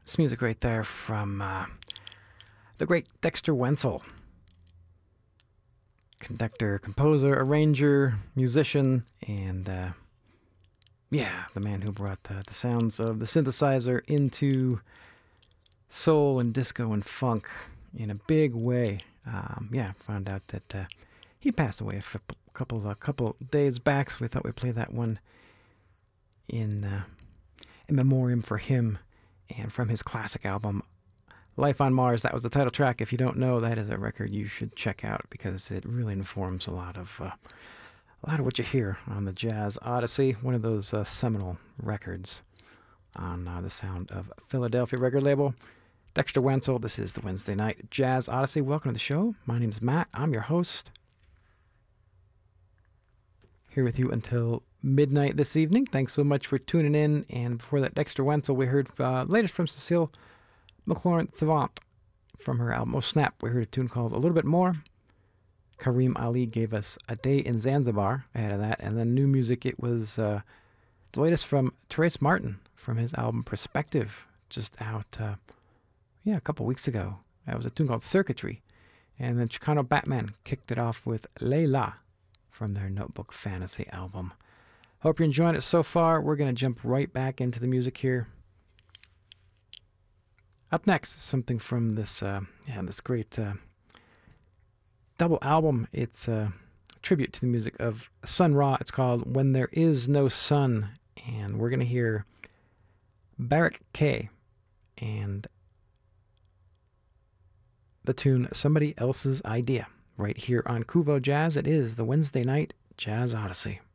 This music right there from the great Dexter Wenzel. Conductor, composer, arranger, musician, and the man who brought the sounds of the synthesizer into soul and disco and funk in a big way. Found out that he passed away a couple days back, so we thought we'd play that one in memoriam for him, and from his classic album Life on Mars. That was the title track. If you don't know, that is a record you should check out because it really informs a lot of what you hear on the Jazz Odyssey, one of those seminal records on the Sound of Philadelphia record label. Dexter Wenzel, this is the Wednesday Night Jazz Odyssey. Welcome to the show. My name's Matt. I'm your host. Here with you until midnight this evening. Thanks so much for tuning in. And before that, Dexter Wenzel, we heard latest from Cecile McLaurin Savant from her album Oh Snap. We heard a tune called A Little Bit More. Kareem Ali gave us A Day in Zanzibar ahead of that. And then new music, it was the latest from Terese Martin from his album Perspective, just out a couple weeks ago. That was a tune called Circuitry. And then Chicano Batman kicked it off with Layla from their Notebook Fantasy album. Hope you're enjoying it so far. We're going to jump right back into the music here. Up next is something from this great double album. It's a tribute to the music of Sun Ra. It's called When There Is No Sun. And we're going to hear Barak K and the tune Somebody Else's Idea right here on Kuvo Jazz. It is the Wednesday Night Jazz Odyssey.